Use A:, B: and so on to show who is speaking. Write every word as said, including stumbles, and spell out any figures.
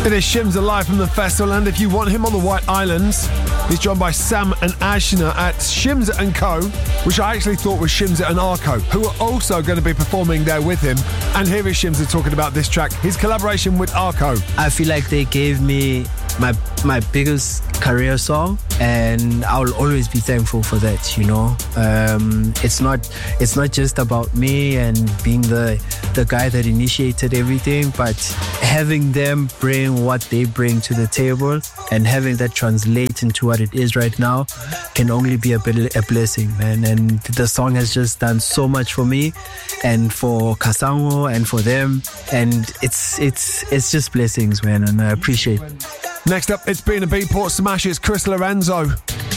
A: It is Shimza live from the festival, and if you want him on the White Islands, he's joined by Sam and Ashna at Shimza and Co, which I actually thought was Shimza and Arco, who are also going to be performing there with him. And here is Shimza talking about this track, his collaboration with Arco.
B: I feel like they gave me my my biggest career song, and I'll always be thankful for that, you know. Um, it's not it's not just about me and being the the guy that initiated everything, but having them bring what they bring to the table and having that translate into what it is right now can only be a, a blessing, man. And the song has just done so much for me and for Kasango and for them, and it's it's it's just blessings, man, and I appreciate it.
A: Next up, it's been a Beatport Smashes, Chris Lorenzo.